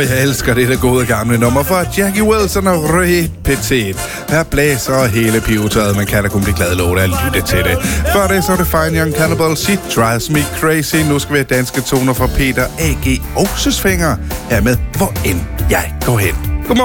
jeg elsker det der gode gamle nummer fra Jackie Wilson og Ray Petit. Her blæser hele pivetøjet, man kan da kun blive glad lov at lytte til det. Før det så er det Fine Young Cannibals, It Drives Me Crazy. Nu skal vi have danske toner fra Peter A.G. Osesfinger. Her med Hvor end jeg går hen.